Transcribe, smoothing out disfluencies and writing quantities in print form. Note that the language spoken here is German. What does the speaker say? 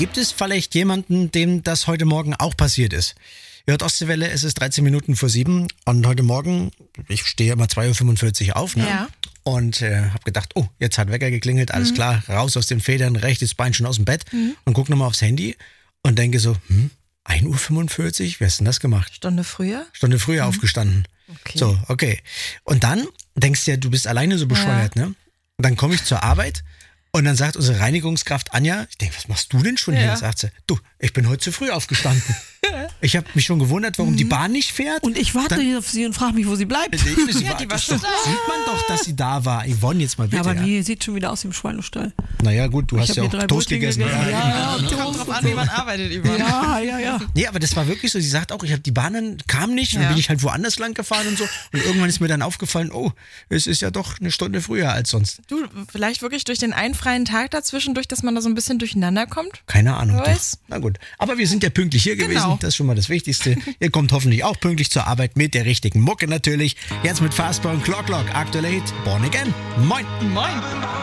Gibt es vielleicht jemanden, dem das heute Morgen auch passiert ist? Ihr hört Ostseewelle, es ist 13 Minuten vor 7 und heute Morgen, ich stehe immer 2.45 Uhr auf, ne? Ja. Und habe gedacht, oh, jetzt hat Wecker geklingelt, alles klar, raus aus den Federn, rechtes Bein schon aus dem Bett und guck nochmal aufs Handy und denke so, 1.45 Uhr, wer hast denn das gemacht? Stunde früher? Stunde früher aufgestanden. Okay. So, okay. Und dann denkst du ja, du bist alleine so bescheuert, ne? Und dann komme ich zur Arbeit und dann sagt unsere Reinigungskraft Anja, ich denke, was machst du denn schon hier? Sagt sie, du, ich bin heute zu früh aufgestanden. Ich habe mich schon gewundert, warum die Bahn nicht fährt. Und ich warte auf sie und frage mich, wo sie bleibt. Die war schon da. Sieht man doch, dass sie da war. Yvonne, jetzt mal bitte. Ja, aber mir sieht schon wieder aus dem Schweinestall. Naja, gut, du hast hab ja hier auch 3 Toast Brötchen gegessen. Ja, Kommt drauf an, wie man arbeitet über. Ja. Nee, aber das war wirklich so. Sie sagt auch, die Bahn kam nicht. Und dann bin ich halt woanders lang gefahren und so. Und irgendwann ist mir dann aufgefallen, oh, es ist ja doch eine Stunde früher als sonst. Du, vielleicht wirklich durch den einen freien Tag dazwischendurch, dass man da so ein bisschen durcheinander kommt? Keine Ahnung. Doch. Weiß. Na gut. Aber wir sind ja pünktlich hier gewesen. Genau. Das ist schon mal das Wichtigste. Ihr kommt hoffentlich auch pünktlich zur Arbeit mit der richtigen Mucke natürlich. Jetzt mit Fastball und Clock. Aktuell Hit. Born Again. Moin. Moin.